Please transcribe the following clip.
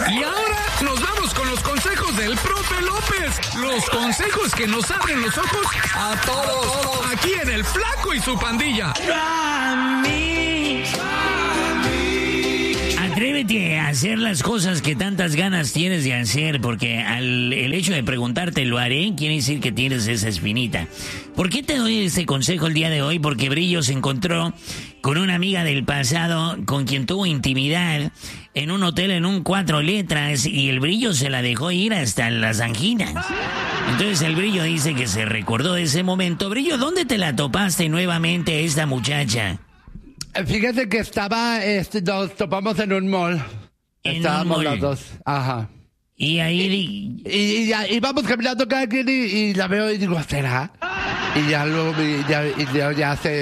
Y ahora nos vamos con los consejos del profe López. Los consejos que nos abren los ojos a todos. Aquí en El Flaco y su pandilla. Atrévete a hacer las cosas que tantas ganas tienes de hacer, porque el hecho de preguntarte lo haré quiere decir que tienes esa espinita. ¿Por qué te doy este consejo el día de hoy? Porque Brillo se encontró con una amiga del pasado con quien tuvo intimidad en un hotel en un 4 letras y el Brillo se la dejó ir hasta las anginas. Entonces el Brillo dice que se recordó de ese momento. Brillo, ¿dónde te la topaste nuevamente esta muchacha? Fíjate que nos topamos en un mall. Estábamos los dos. Ajá. Y ahí... Y ya íbamos caminando cada quien y la veo y digo, ¿será? Y ya luego ya se